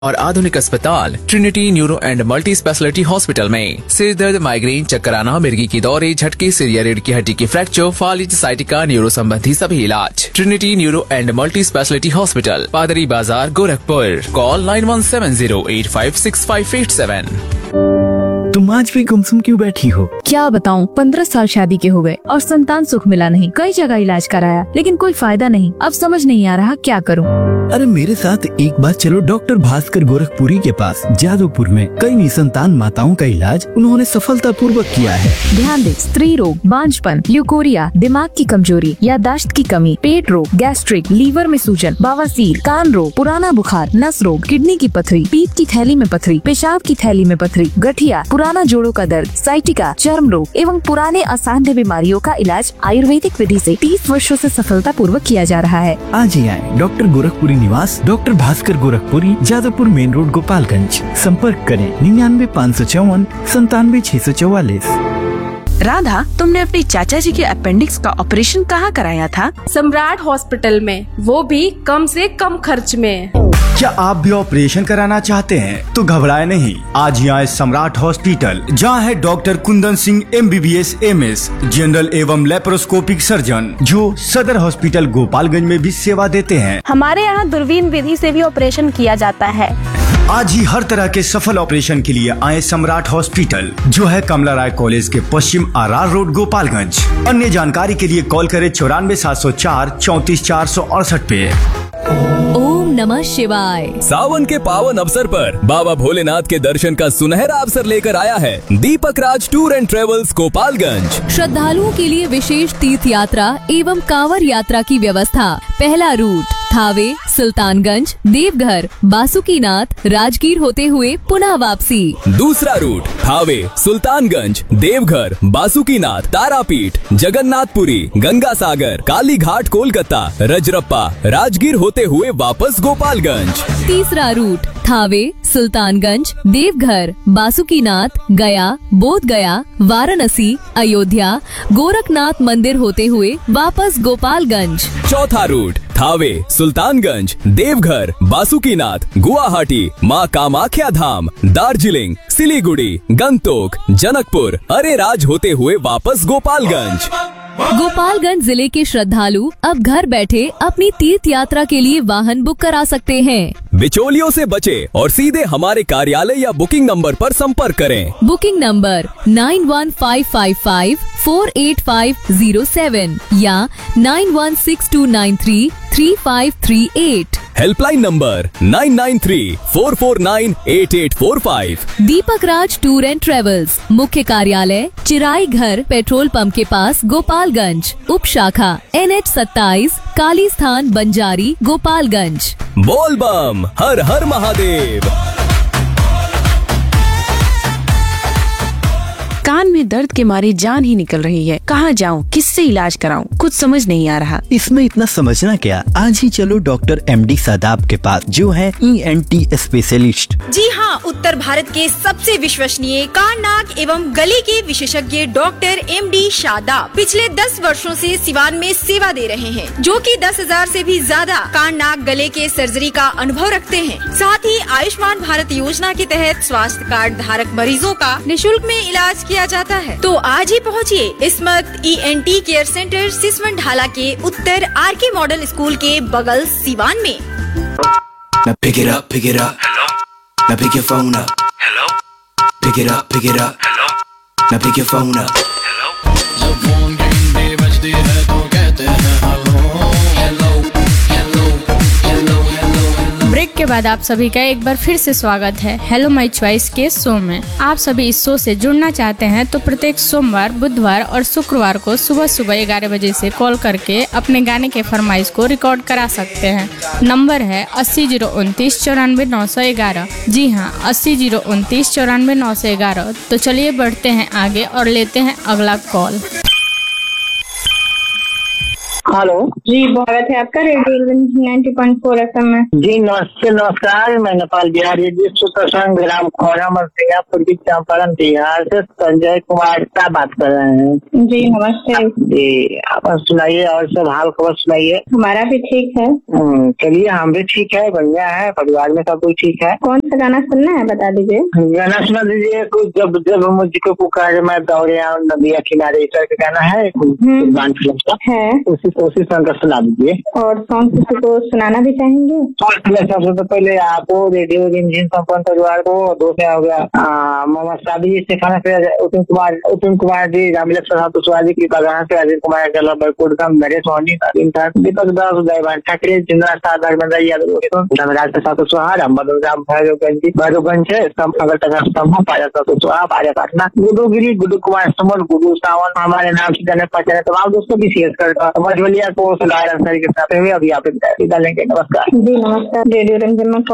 और आधुनिक अस्पताल Trinity neuro and multi speciality hospital में सिर दर्द, माइग्रेन, चक्कर आना, मिर्गी की दौरे, झटके, सिर या रीढ़ की हड्डी की फ्रैक्चर, फालिज, साइटिका, न्यूरो संबंधी सभी इलाज। Trinity neuro and multi speciality hospital, पादरी बाजार, गोरखपुर। कॉल 9170856587। तुम आज भी गुमसुम क्यों बैठी हो? क्या बताऊं, 15 साल शादी के हो गए और संतान सुख मिला नहीं। कई जगह इलाज कराया लेकिन कोई फायदा नहीं। अब समझ नहीं आ रहा क्या करूं। अरे मेरे साथ एक बार चलो डॉक्टर भास्कर गोरखपुरी के पास। जादवपुर में कई निसंतान माताओं का इलाज उन्होंने सफलतापूर्वक किया है। ध्यान दे, स्त्री रोग, बांझपन, ल्यूकोरिया, दिमाग की कमजोरी, याददाश्त की कमी, पेट रोग, गैस्ट्रिक, लीवर में सूजन, बवासीर, कान रोग, पुराना बुखार, नस रोग, किडनी की पथरी, पीत की थैली में पथरी, पेशाब की थैली में पथरी, गठिया, पुराना जोड़ों का दर्द, साइटिका, चर्म रोग एवं पुराने असाध्य बीमारियों का इलाज आयुर्वेदिक विधि से 30 वर्षों से सफलतापूर्वक किया जा रहा है। आज ही आए डॉक्टर गोरखपुरी निवास, doctor Bhaskar Gorakhpuri, Jadavpur main road, Gopalganj. संपर्क करें 99 554 97 644। राधा, तुमने अपनी चाचा जी के अपेंडिक्स का ऑपरेशन कहाँ कराया था? सम्राट हॉस्पिटल में, वो भी कम से कम खर्च में। क्या आप भी ऑपरेशन कराना चाहते हैं तो घबराए नहीं, आज ही आए सम्राट हॉस्पिटल, जहां है doctor Kundan Singh MBBS MS, general एवं लेप्रोस्कोपिक सर्जन, जो सदर हॉस्पिटल गोपालगंज में भी सेवा देते हैं। हमारे यहाँ दूरबीन विधि से भी ऑपरेशन किया जाता है। आज ही हर तरह के सफल ऑपरेशन के लिए आए सम्राट हॉस्पिटल, जो है कमला राय कॉलेज के पश्चिम RR रोड, गोपालगंज। अन्य जानकारी के लिए कॉल करें 94 704 34 468 पे। ओम नमः शिवाय। सावन के पावन अवसर पर बाबा भोलेनाथ के दर्शन का सुनहरा अवसर लेकर आया है दीपक राज टूर एंड ट्रेवल्स गोपालगंज। श्रद्धालुओं के लिए विशेष तीर्थ यात्रा एवं कांवर यात्रा की व्यवस्था। पहला रूट थावे, सुल्तानगंज, देवघर, बासुकीनाथ, राजगीर होते हुए पुनः वापसी। दूसरा रूट थावे, सुल्तानगंज, देवघर, बासुकीनाथ, तारापीठ, जगन्नाथपुरी, गंगा सागर, काली घाट, कोलकाता, रजरप्पा, राजगीर होते हुए वापस गोपालगंज। तीसरा रूट थावे, सुल्तानगंज, देवघर, बासुकीनाथ, गया, बोध गया, वाराणसी, अयोध्या, गोरखनाथ मंदिर होते हुए वापस गोपालगंज। चौथा रूट थावे, सुल्तानगंज, देवघर, बासुकीनाथ, गुवाहाटी, माँ कामाख्या धाम, दार्जिलिंग, सिलीगुड़ी, गंगटोक, जनकपुर, अरेराज होते हुए वापस गोपालगंज। गोपालगंज जिले के श्रद्धालु अब घर बैठे अपनी तीर्थ यात्रा के लिए वाहन बुक करा सकते हैं। बिचौलियों से बचे और सीधे हमारे कार्यालय या बुकिंग नंबर पर संपर्क करें। बुकिंग नंबर 9155548507 या 9162933538। Helpline number 9934498845। Deepak Raj tour and travels, मुख्य कार्यालय चिराई घर, पेट्रोल पंप के पास, गोपालगंज। उप शाखा NH 27, काली स्थान, बंजारी, गोपालगंज। बोल बम, हर हर महादेव। कान में दर्द के मारे जान ही निकल रही है। कहाँ जाऊँ, किससे इलाज कराऊँ, कुछ समझ नहीं आ रहा। इसमें इतना समझना क्या, आज ही चलो डॉक्टर MD शादाब के पास, जो है ENT स्पेशलिस्ट। जी हाँ, उत्तर भारत के सबसे विश्वसनीय कान, नाक एवं गले के विशेषज्ञ डॉक्टर MD शादाब पिछले 10 वर्षों से सिवान में सेवा दे रहे हैं, जो कि 10,000 से भी ज्यादा कान, नाक, गले के सर्जरी का अनुभव रखते हैं। साथ ही आयुष्मान भारत योजना के तहत स्वास्थ्य कार्ड धारक मरीजों का निःशुल्क में इलाज किया जाता है। तो आज ही पहुँचिए स्मृत ENT केयर सेंटर, सिसवन ढाला के उत्तर RK मॉडल स्कूल के बगल, सिवान में। Now pick it up, hello. Now pick your phone up, hello. Pick it up, hello. Now pick your phone up, hello. जब फोन घंटी बजती है तो कहते हैं hello, hello, hello, hello, hello. Break के बाद आप सभी का एक बार फिर से स्वागत है हेलो माय चॉइस के शो में। आप सभी इस शो से जुड़ना चाहते हैं तो प्रत्येक सोमवार, बुधवार और शुक्रवार को सुबह 11 बजे से कॉल करके अपने गाने के फरमाइश को रिकॉर्ड करा सकते हैं। नंबर है 80 029 94 911। जी हाँ, 80 029 94 911। तो चलिए बढ़ते हैं आगे और लेते हैं अगला कॉल। हेलो जी, स्वागत है आपका रेडियो 90.4 FM में। जी नमस्ते, नमस्कार। मैं नेपाल बिहार सूत्र संघ ग्राम खोरामल सिंगापुर की चंपारण बिहार से संजय कुमार का बात कर रहे हैं। जी नमस्ते जी, आप सुनाइए और सब हाल खबर सुनाइए। हमारा भी ठीक है। चलिए, हम भी ठीक है, बढ़िया है, परिवार में सब कुछ ठीक है। कौन सा गाना सुनना है बता दीजिए। गाना सुना दीजिए कुछ। जब जब मुझको पुकारे मैं दौड़े आऊं नदिया किनारे, इस तरह का गाना है कुर्बान फिल्म का है, उसी सॉन्ग का सुना दीजिए। और सॉन्ग किसी को सुनाना भी चाहेंगे? सबसे तो पहले आपको रेडियो रिमझिम संपन्न परिवार को, दूसरा हो गया मोहम्मद सादी से खाना से उत्तम कुमार जी, रामलक्ष्मण साहब कुशवाहा की बगान से अजीत कुमार जला बैकुंठम, नरेश सोनी, दीपक दास, दयावान ठाकरे, जिंद्रा शाह, धर्मेंद्र यादव, धर्मराज प्रसाद कुशवाहा, राम भैरवगंज से अगर स्तंभ पाया कुशवाहा, पाया काटना, गुड्डू गिरी, गुड्डू कुमार सुमन, गुड्डू सावन, हमारे नाम से जाने पहचाने तमाम दोस्तों भी शेयर करता मझवलिया को के साथ अभी आप डालेंगे। नमस्कार। जी नमस्कार। रेडियो रंजन में